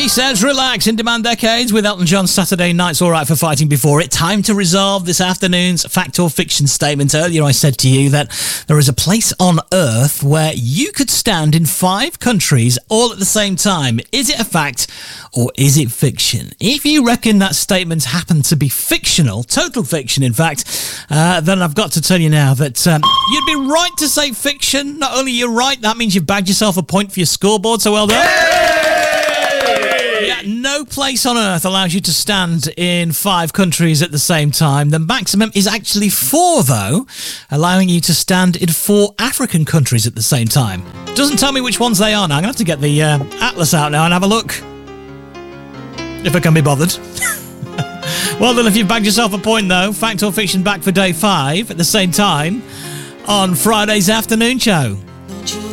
She says, relax, In Demand Decades with Elton John's Saturday Night's Alright for Fighting Before It. Time to resolve this afternoon's fact or fiction statement. Earlier I said to you that there is a place on Earth where you could stand in 5 countries all at the same time. Is it a fact or is it fiction? If you reckon that statement happened to be fictional, total fiction in fact, then I've got to tell you now that you'd be right to say fiction. Not only you're right, that means you've bagged yourself a point for your scoreboard, so well done. Yeah, no place on Earth allows you to stand in 5 countries at the same time. The maximum is actually 4, though, allowing you to stand in 4 African countries at the same time. Doesn't tell me which ones they are now. I'm going to have to get the atlas out now and have a look, if I can be bothered. Well done if you've bagged yourself a point, though. Fact or fiction back for day 5 at the same time on Friday's afternoon show.